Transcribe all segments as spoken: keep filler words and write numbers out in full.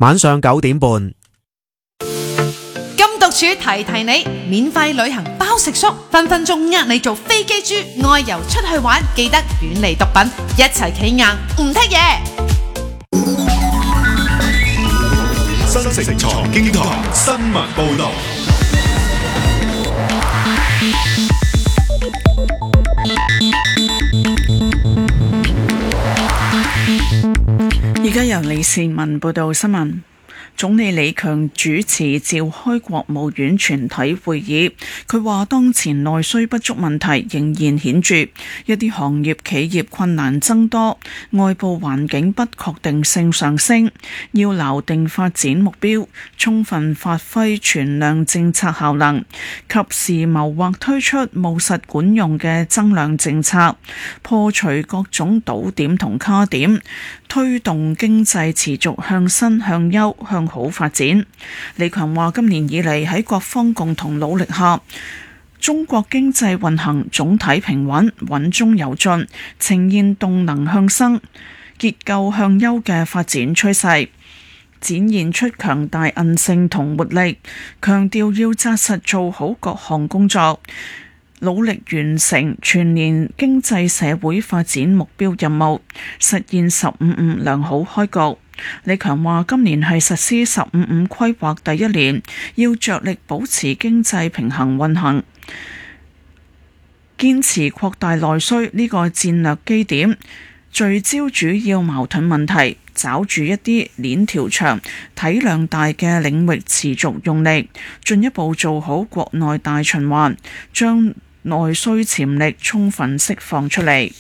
晚上九點半。 金獨處提提你，免費旅行包食宿，分分鐘呃你做飛機豬，外遊出去玩記得遠離毒品，一齊企硬唔剔嘢。 新城財經台新聞報道。 而家由李善文報道新聞。總理李強主持召開國務院全體會議，佢話當前內需不足問題仍然顯著，一啲行業企業困難增多，外部環境不確定性上升，要錨定發展目標，充分發揮存量政策效能，及時謀劃推出務實管用嘅增量政策，破除各種堵點同卡點，推動經濟持續向新向優向好發展。李強話今年以嚟喺各方共同努力下，中國經濟運行總體平穩，穩中有進，呈現動能向生、結構向優嘅發展趨勢，展現出強大韌性同活力。強調要紮實做好各項工作，努力完成全年經濟社會發展目標任務，實現十五五良好開局。李強話今年係實施十五五規劃第一年，要着力保持經濟平衡運行，堅持擴大內需呢個戰略基點，聚焦主要矛盾問題，抓住一啲鏈條長、體量大嘅領域持續用力，進一步做好國內大循環，將內需潛力充分釋放出嚟。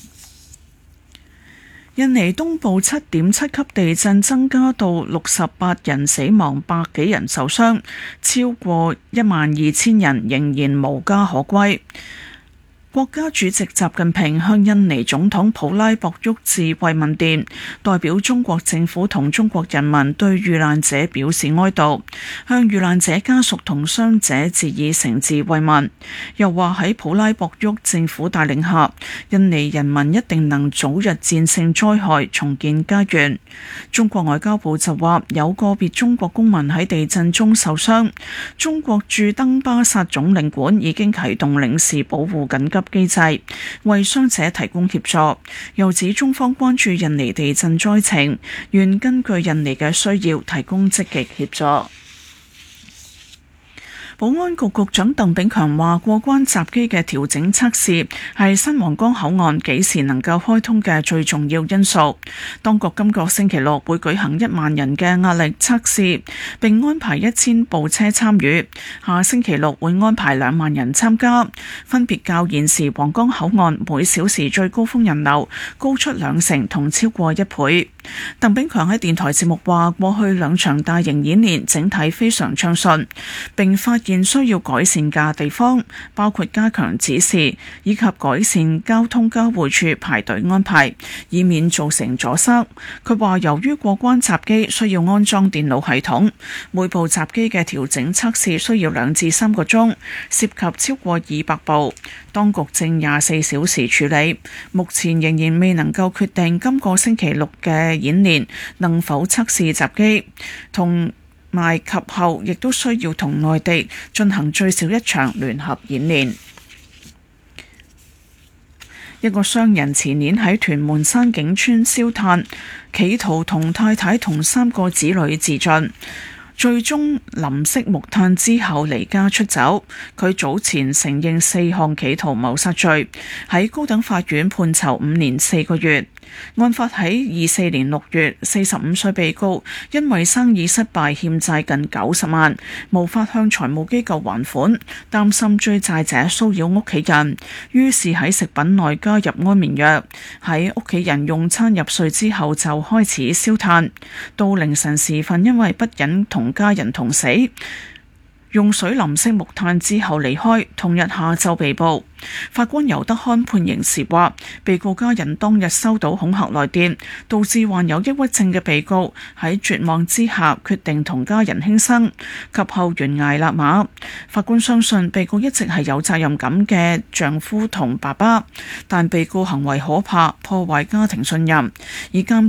印尼東部七點七級地震增加到六十八人死亡，百幾人受傷，超過一萬二千人仍然無家可歸。國家主席習近平向印尼總統普拉博沃致慰問電，代表中國政府同中國人民對遇難者表示哀悼，向遇難者家屬同傷者致以誠摯慰問。又話喺普拉博沃政府帶領下，印尼人民一定能早日戰勝災害，重建家園。中國外交部就話有個別中國公民喺地震中受傷，中國駐登巴薩總領館已經啟動領事保護緊急機制，為傷者提供協助。又指中方關注印尼地震災情，願根據印尼嘅需要提供積極協助。保安局局長鄧炳強話，過關閘機嘅調整測試係新皇崗口岸幾時能夠開通嘅最重要因素。當局今個星期六會舉行一萬人嘅壓力測試，並安排一千部車參與。下星期六會安排兩萬人參加，分別較現時皇崗口岸每小時最高峰人流高出兩成同超過一倍。鄧炳強喺電台節目話，過去兩場大型演練整體非常暢順，並發現需要改善嘅地方，包括加強指示以及改善交通交匯處排隊安排，以免造成阻塞。佢話由於過關閘機需要安裝電腦系統，每部閘機嘅調整測試需要兩至三個鐘，涉及超過二百部。當局正廿四小時處理，目前仍然未能夠決定今個星期六嘅演練能否測試閘機，同埋及後亦都需要同內地進行最少一場聯合演練。一個商人前年喺屯門山景村燒炭，企圖同太太同三個子女自盡，最終淋熄木炭之後離家出走。佢早前承認四項企圖謀殺罪，喺高等法院判囚五年四個月。案發喺二四年六月，四十五歲被告因為生意失敗欠債近九十萬，無法向財務機構還款，擔心追債者騷擾屋企人，於是喺食品內加入安眠藥，喺屋企人用餐入睡之後就開始燒炭，到凌晨時分因為不忍同家人同死，用水淋熄木炭之後離開，同日下晝被捕。法官尤德康判刑時話，被告家人當日收到恐嚇來電，導致患有抑鬱症嘅被告喺絕望之下決定同家人輕生，及後懸崖勒馬。法官相信被告一直係有責任感嘅丈夫同爸爸，但被告行為可怕，破壞家庭信任，以監